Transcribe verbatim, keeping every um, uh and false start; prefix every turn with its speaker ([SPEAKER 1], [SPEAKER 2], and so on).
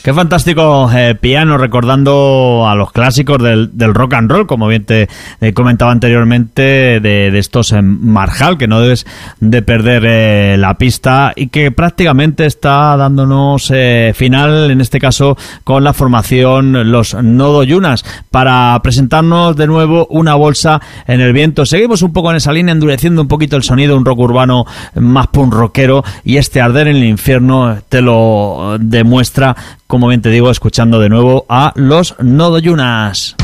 [SPEAKER 1] Qué fantástico eh, piano, recordando a los clásicos del, del rock and roll, como bien te eh, comentaba anteriormente, de, de estos eh, Marshall, que no debes de perder eh, la pista y que prácticamente está dándonos eh, final, en este caso con la formación Los Nodo Yunas, para presentarnos de nuevo Una bolsa en el viento. Seguimos un poco en esa línea, endureciendo un poquito el sonido, un rock urbano más punk rockero, y este Arder en el infierno te lo demuestra, como bien te digo, escuchando de nuevo a Los Nodo Yunas.